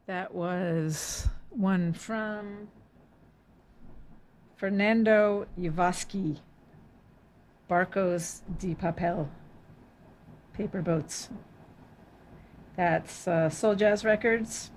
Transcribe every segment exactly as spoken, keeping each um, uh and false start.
That was one from Fernando Yavaski, Barcos de Papel, Paper Boats. That's uh, Soul Jazz Records.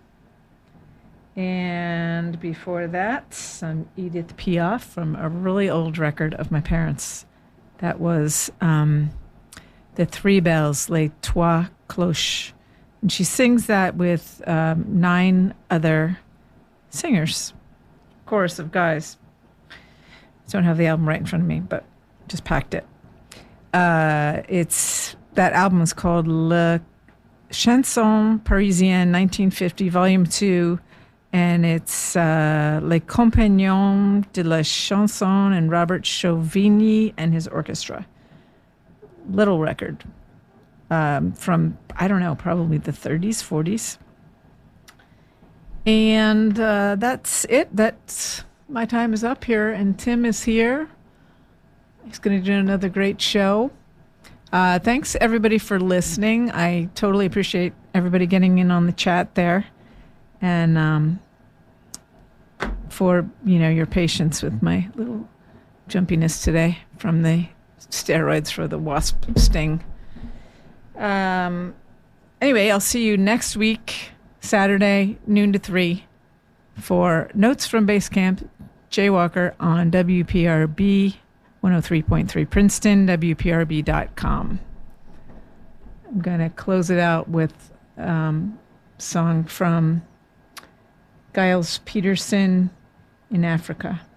And before that, some Edith Piaf from a really old record of my parents. That was um, The Three Bells, Les Trois Cloches. And she sings that with um, nine other singers, chorus of guys. Don't have the album right in front of me, but just packed it. Uh, it's that album is called Le Chanson Parisienne nineteen fifty, Volume two, and it's uh, Les Compagnons de la Chanson and Robert Chauvigny and his orchestra. Little record um, from, I don't know, probably the thirties, forties. And uh, that's it. That's my time is up here, and Tim is here. He's going to do another great show. Uh, thanks, everybody, for listening. I totally appreciate everybody getting in on the chat there, and um, for you know your patience with my little jumpiness today from the steroids for the wasp sting. Um, anyway, I'll see you next week, Saturday, noon to three, for Notes from Basecamp, Jaywalker on W P R B one oh three point three Princeton, W P R B dot com. I'm going to close it out with a um, song from Giles Peterson, In Africa.